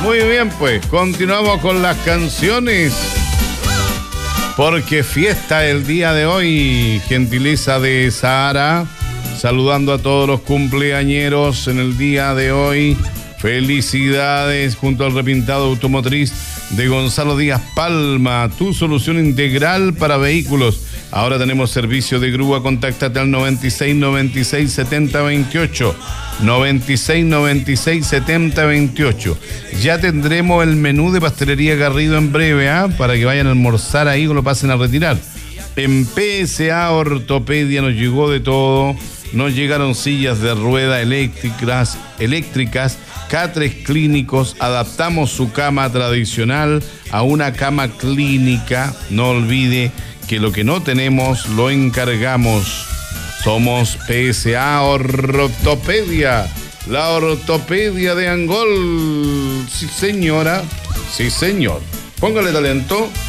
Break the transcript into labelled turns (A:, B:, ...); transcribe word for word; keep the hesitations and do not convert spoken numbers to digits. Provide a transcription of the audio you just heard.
A: Muy bien, pues, continuamos con las canciones. Porque fiesta el día de hoy, gentileza de Sahara, saludando a todos los cumpleañeros en el día de hoy. Felicidades junto al repintado automotriz de Gonzalo Díaz Palma, tu solución integral para vehículos. Ahora tenemos servicio de grúa, contáctate al noventa y seis, noventa y seis, setenta, veintiocho. noventa y seis, noventa y seis, setenta, veintiocho. Ya tendremos el menú de Pastelería Garrido en breve, ¿eh? Para que vayan a almorzar ahí o lo pasen a retirar. En P S A Ortopedia nos llegó de todo. Nos llegaron sillas de rueda eléctricas, eléctricas, catres clínicos. Adaptamos su cama tradicional a una cama clínica. No olvide que lo que no tenemos lo encargamos. Somos P S A Ortopedia, la ortopedia de Angol. Sí, señora. Sí, señor. Póngale talento.